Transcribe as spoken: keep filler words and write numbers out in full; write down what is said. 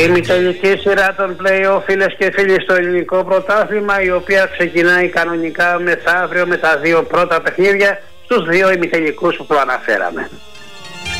ημιτελική σειρά των play-off, φίλες και φίλοι, στο ελληνικό πρωτάθλημα, η οποία ξεκινάει κανονικά μεθαύριο με τα δύο πρώτα παιχνίδια στους δύο ημιτελικούς που προαναφέραμε.